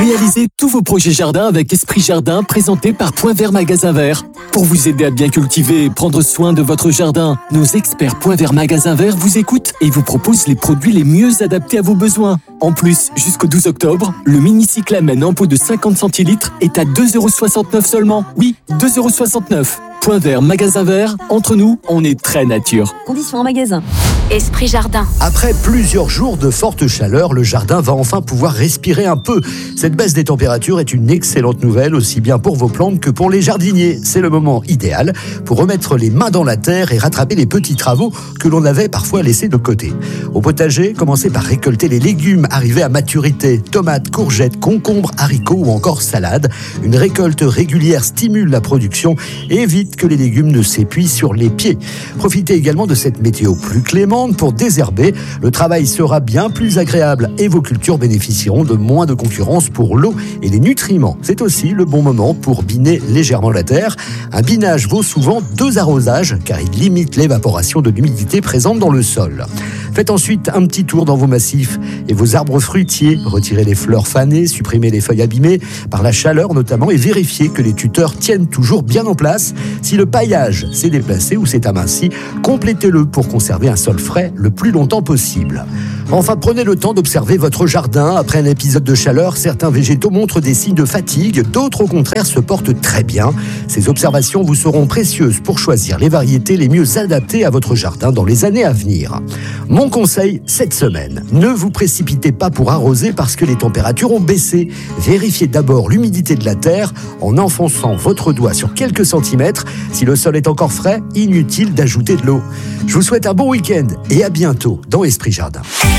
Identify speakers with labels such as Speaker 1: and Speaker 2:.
Speaker 1: Réalisez tous vos projets jardin avec Esprit Jardin, présenté par Point Vert Magasin Vert. Pour vous aider à bien cultiver et prendre soin de votre jardin, nos experts Point Vert Magasin Vert vous écoutent et vous proposent les produits les mieux adaptés à vos besoins. En plus, jusqu'au 12 octobre, le mini-cyclamen en pot de 50 centilitres est à 2,69€ seulement. Oui, 2,69€. Point Vert Magasin Vert, entre nous, on est très nature.
Speaker 2: Conditions en magasin.
Speaker 3: Esprit Jardin.
Speaker 4: Après plusieurs jours de forte chaleur, le jardin va enfin pouvoir respirer un peu. Cette baisse des températures est une excellente nouvelle, aussi bien pour vos plantes que pour les jardiniers. C'est le moment idéal pour remettre les mains dans la terre et rattraper les petits travaux que l'on avait parfois laissés de côté. Au potager, commencez par récolter les légumes arrivés à maturité. Tomates, courgettes, concombres, haricots ou encore salades. Une récolte régulière stimule la production et évite que les légumes ne s'épuisent sur les pieds. Profitez également de cette météo plus clémente pour désherber. Le travail sera bien plus agréable et vos cultures bénéficieront de moins de concurrence pour l'eau et les nutriments. C'est aussi le bon moment pour biner légèrement la terre. Un binage vaut souvent 2 arrosages car il limite l'évaporation de l'humidité présente dans le sol. Faites ensuite un petit tour dans vos massifs et vos arbres fruitiers. Retirez les fleurs fanées, supprimez les feuilles abîmées par la chaleur notamment et vérifiez que les tuteurs tiennent toujours bien en place. Si le paillage s'est déplacé ou s'est aminci, complétez-le pour conserver un sol frais le plus longtemps possible. Enfin, prenez le temps d'observer votre jardin. Après un épisode de chaleur, certains végétaux montrent des signes de fatigue, d'autres au contraire se portent très bien. Ces observations vous seront précieuses pour choisir les variétés les mieux adaptées à votre jardin dans les années à venir. Mon conseil cette semaine, ne vous précipitez pas pour arroser parce que les températures ont baissé. Vérifiez d'abord l'humidité de la terre en enfonçant votre doigt sur quelques centimètres. Si le sol est encore frais, inutile d'ajouter de l'eau. Je vous souhaite un bon week-end et à bientôt dans Esprit Jardin.